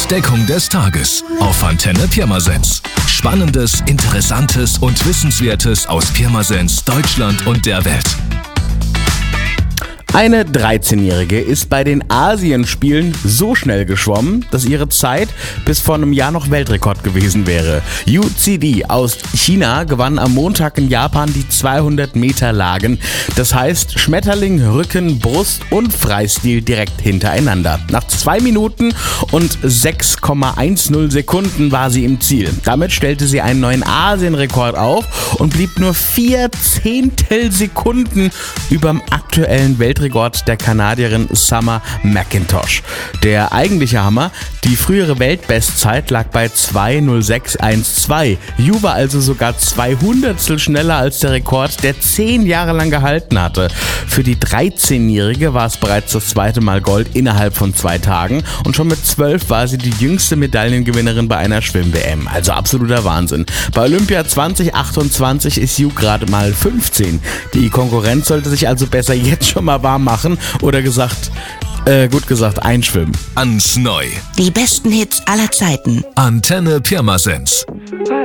Entdeckung des Tages auf Antenne Pirmasens. Spannendes, Interessantes und Wissenswertes aus Pirmasens, Deutschland und der Welt. Eine 13-Jährige ist bei den Asienspielen so schnell geschwommen, dass ihre Zeit bis vor einem Jahr noch Weltrekord gewesen wäre. Yu Zidi aus China gewann am Montag in Japan die 200-Meter-Lagen. Das heißt Schmetterling, Rücken, Brust und Freistil direkt hintereinander. Nach 2 Minuten und 6,10 Sekunden war sie im Ziel. Damit stellte sie einen neuen Asienrekord auf und blieb nur 4 Zehntelsekunden überm aktuellen Weltrekord der Kanadierin Summer McIntosh. Der eigentliche Hammer, die frühere Weltbestzeit lag bei 2:06,12. Yu war also sogar 200 schneller als der Rekord, der 10 Jahre lang gehalten hatte. Für die 13-Jährige war es bereits das zweite Mal Gold innerhalb von 2 Tagen und schon mit 12 war sie die jüngste Medaillengewinnerin bei einer Schwimm-WM. Also absoluter Wahnsinn. Bei Olympia 2028 ist Yu gerade mal 15. Die Konkurrenz sollte sich also besser jetzt schon mal warm machen oder gut gesagt einschwimmen. Ans Neu. Die besten Hits aller Zeiten. Antenne Pirmasens.